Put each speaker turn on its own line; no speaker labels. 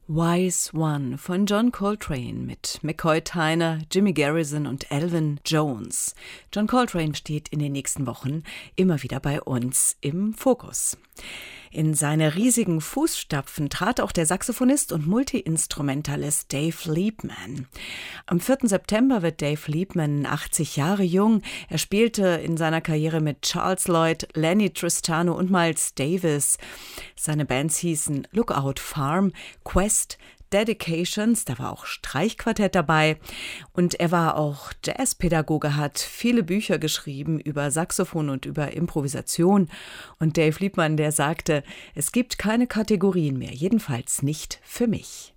Wise One von John Coltrane mit McCoy Tyner, Jimmy Garrison und Elvin Jones. John Coltrane steht in den nächsten Wochen immer wieder bei uns im Fokus. In seine riesigen Fußstapfen trat auch der Saxophonist und Multiinstrumentalist Dave Liebman. Am 4. September wird Dave Liebman 80 Jahre jung. Er spielte in seiner Karriere mit Charles Lloyd, Lenny Tristano und Miles Davis. Seine Bands hießen Lookout Farm, Quest, Dedications, da war auch Streichquartett dabei und er war auch Jazzpädagoge, hat viele Bücher geschrieben über Saxophon und über Improvisation und Dave Liebman, der sagte, es gibt keine Kategorien mehr, jedenfalls nicht für mich.